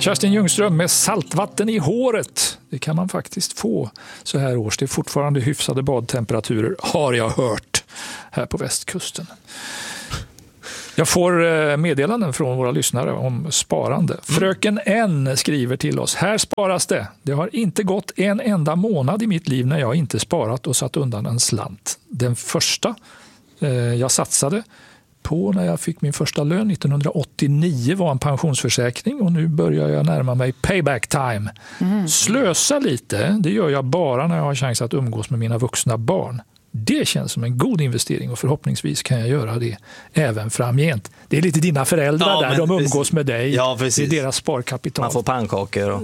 Kerstin Ljungström med saltvatten i håret. Det kan man faktiskt få så här års. Det är fortfarande hyfsade badtemperaturer, har jag hört, här på västkusten. Jag får meddelanden från våra lyssnare om sparande. Fröken N skriver till oss. Här sparas det. Det har inte gått en enda månad i mitt liv när jag inte sparat och satt undan en slant. Den första jag satsade på när jag fick min första lön 1989 var en pensionsförsäkring och nu börjar jag närma mig payback time. Slösa lite, det gör jag bara när jag har chans att umgås med mina vuxna barn. Det känns som en god investering och förhoppningsvis kan jag göra det även framgent. Det är lite dina föräldrar där, de umgås med dig. Ja, det är deras sparkapital. Man får pannkakor. Och...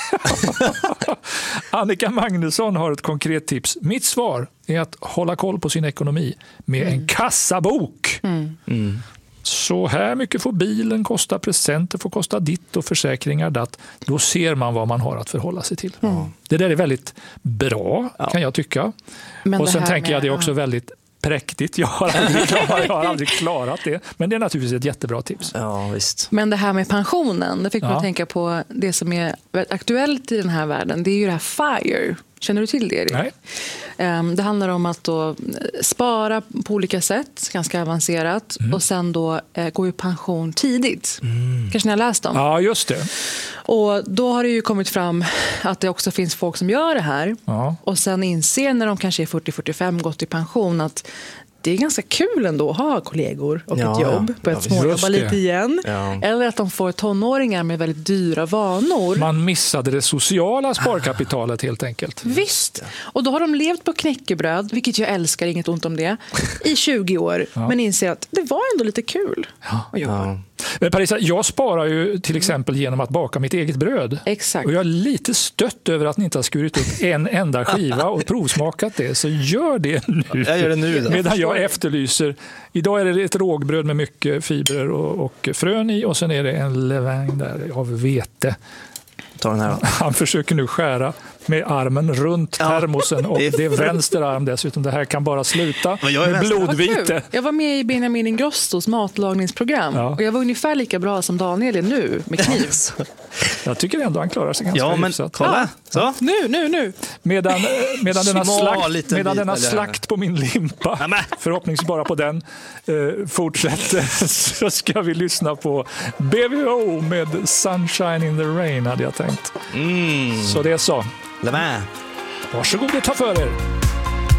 Annika Magnusson har ett konkret tips. Mitt svar är att hålla koll på sin ekonomi med en kassabok. Så här mycket får bilen kosta, presenter får kosta ditt och försäkringar datt. Då ser man vad man har att förhålla sig till. Det där är väldigt bra, kan jag tycka. Men och sen tänker jag det är också väldigt präktigt. Jag har aldrig klarat det. Men det är naturligtvis ett jättebra tips. Ja, visst. Men det här med pensionen, det fick man tänka på det som är aktuellt i den här världen. Det är ju det här FIRE. Känner du till det? Nej. Det handlar om att då spara på olika sätt, ganska avancerat, och sen då gå i pension tidigt. Kanske ni har läst om? Ja, just det. Och då har det ju kommit fram att det också finns folk som gör det här. Ja. Och sen inser när de kanske är 40-45 gått i pension att det är ganska kul ändå att ha kollegor och ett jobb på ett småjobba lite igen. Ja. Eller att de får tonåringar med väldigt dyra vanor. Man missade det sociala sparkapitalet helt enkelt. Visst. Och då har de levt på knäckebröd, vilket jag älskar, inget ont om det, i 20 år. Men inser att det var ändå lite kul att jobba. Ja. Men Parisa, jag sparar ju till exempel genom att baka mitt eget bröd. Exakt. Och jag är lite stött över att ni inte har skurit upp en enda skiva och provsmakat det. Så gör det nu. Jag gör det nu då. Medan jag efterlyser. Idag är det ett rågbröd med mycket fibrer och frön i. Och sen är det en levain där av vete. Ta den här då. Han försöker nu skära med armen runt termosen och det är vänster arm dessutom. Det här kan bara sluta med blodvite. Jag var med i Benjamin Ingrossos matlagningsprogram och jag var ungefär lika bra som Daniel är nu med kniv. Jag tycker ändå han klarar sig ganska hyfsat. Kolla. Så. Nu. Medan denna slakt på min limpa, förhoppningsvis bara på den, fortsätter, så ska vi lyssna på BVO med Sunshine in the Rain, hade jag tänkt. Så det är så. Varsågod och ta för er.